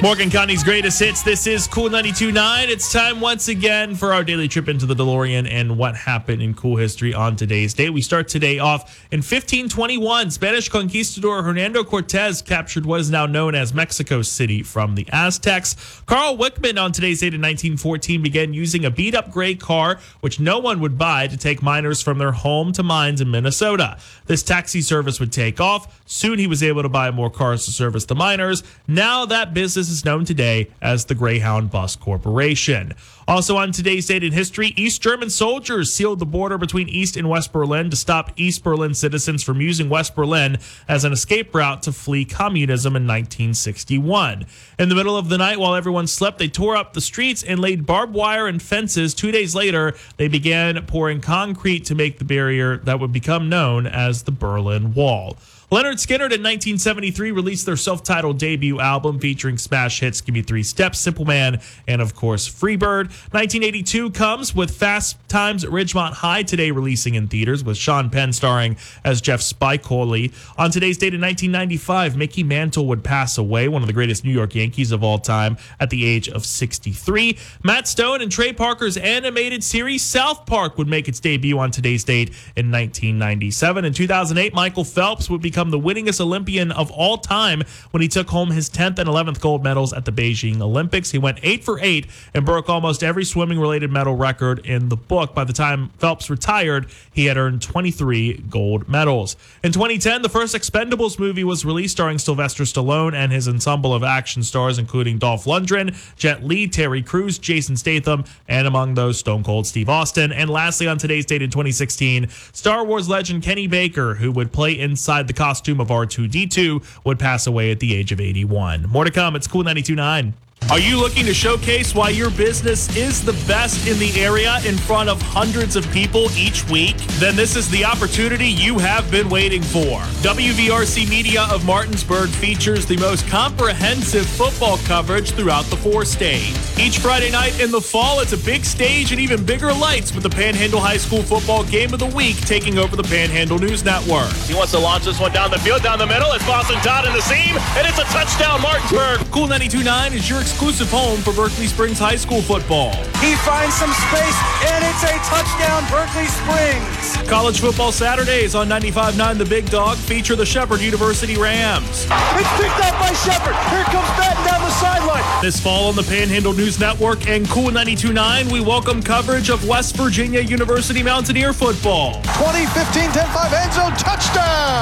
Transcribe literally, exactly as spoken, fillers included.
Morgan County's greatest hits. This is Cool ninety-two point nine. It's time once again for our daily trip into the DeLorean and what happened in cool history on today's day. We start today off in fifteen twenty-one. Spanish conquistador Hernando Cortez captured what is now known as Mexico City from the Aztecs. Carl Wickman on today's date in nineteen fourteen began using a beat-up gray car, which no one would buy, to take miners from their home to mines in Minnesota. This taxi service would take off. Soon he was able to buy more cars to service the miners. Now that business is known today as the Greyhound Bus Corporation. Also on today's date in history, East German soldiers sealed the border between East and West Berlin to stop East Berlin citizens from using West Berlin as an escape route to flee communism in nineteen sixty-one. In the middle of the night, while everyone slept, they tore up the streets and laid barbed wire and fences. Two days later, they began pouring concrete to make the barrier that would become known as the Berlin Wall. Leonard Skinner in nineteen seventy-three released their self-titled debut album featuring smash hits Give Me Three Steps, Simple Man, and of course Freebird. nineteen eighty-two comes with Fast Times at Ridgemont High, today releasing in theaters with Sean Penn starring as Jeff Spicoli. On today's date in nineteen ninety-five, Mickey Mantle would pass away, one of the greatest New York Yankees of all time, at the age of sixty-three. Matt Stone and Trey Parker's animated series South Park would make its debut on today's date in nineteen ninety-seven. In two thousand eight, Michael Phelps would become the winningest Olympian of all time when he took home his tenth and eleventh gold medals at the Beijing Olympics. He went eight for eight and broke almost every swimming-related medal record in the book. By the time Phelps retired, he had earned twenty-three gold medals. In twenty ten, the first Expendables movie was released, starring Sylvester Stallone and his ensemble of action stars, including Dolph Lundgren, Jet Li, Terry Crews, Jason Statham, and among those, Stone Cold Steve Austin. And lastly, on today's date in twenty sixteen, Star Wars legend Kenny Baker, who would play inside the costume of R two D two, would pass away at the age of eighty-one. More to come. It's Cool ninety-two point nine. Are you looking to showcase why your business is the best in the area in front of hundreds of people each week? Then this is the opportunity you have been waiting for. W V R C Media of Martinsburg features the most comprehensive football coverage throughout the four-state. Each Friday night in the fall, it's a big stage and even bigger lights with the Panhandle High School Football Game of the Week taking over the Panhandle News Network. He wants to launch this one down the field, down the middle. It's Boston Todd in the seam, and it's a touchdown, Martinsburg. Cool ninety-two point nine is your exclusive home for Berkeley Springs High School football. He finds some space, and it's a touchdown, Berkeley Springs. College football Saturdays on ninety-five point nine The Big Dog feature the Shepherd University Rams. It's picked up by Shepherd. Here comes Batten down the sideline. This fall on the Panhandle News Network and Cool ninety-two point nine, we welcome coverage of West Virginia University Mountaineer football. twenty fifteen ten five end zone touchdown.